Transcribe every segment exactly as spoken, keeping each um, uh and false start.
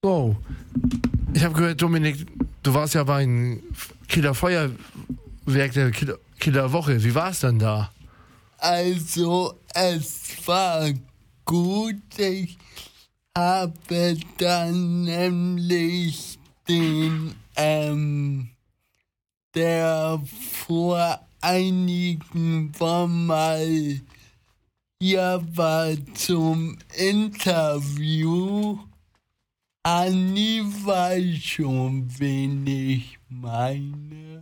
Oh, ich habe gehört, Dominik, du warst ja beim Kieler Feuerwerk der Kieler, Kieler Woche. Wie war es denn da? Also, es war gut. Ich habe dann nämlich den, ähm, der vor einigen Wochen mal hier war zum Interview. Anni weiß schon, wen ich meine.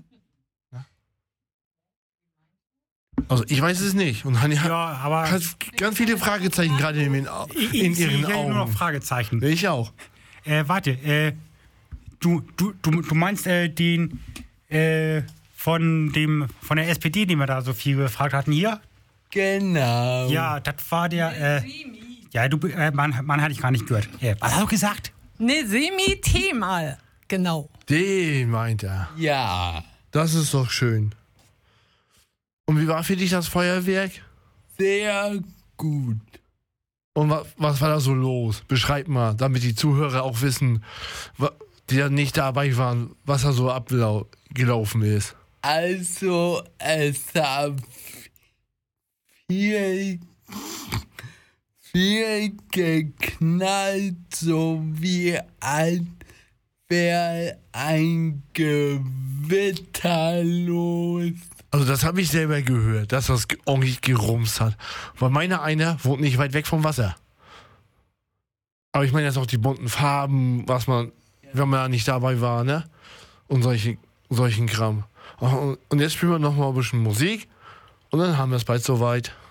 Also ich weiß es nicht. Und Hanni hat, Ja, aber hat ganz viele Fragezeichen gerade in, den, ich, in ich, ihren ich hätte Augen. nur noch Fragezeichen. Ich auch. Äh, warte, äh, du, du, du, du meinst äh, den, äh, von dem, von der S P D, den wir da so viel gefragt hatten hier? Genau. Ja, das war der, äh, ja, du, äh, man, man hatte ich gar nicht gehört. Äh, was hast du gesagt? Ne, Semi-Thema. Genau. Den meint er. Ja, Das ist doch schön. Und wie war für dich das Feuerwerk? sehr gut. Und was, was war da so los? Beschreib mal, damit die Zuhörer auch wissen, wa- die ja nicht dabei waren, was da so abgelaufen ist. Also, es hat viel, viel geknallt, so wie als wäre ein Gewitter los. Also das habe ich selber gehört, dass das ge- ordentlich gerumst hat. Weil meiner einer wohnt nicht weit weg vom Wasser. Aber ich meine jetzt auch die bunten Farben, was man, wenn man da nicht dabei war, ne? Und solche, solchen Kram. Und jetzt spielen wir noch mal ein bisschen Musik und dann haben wir es bald soweit.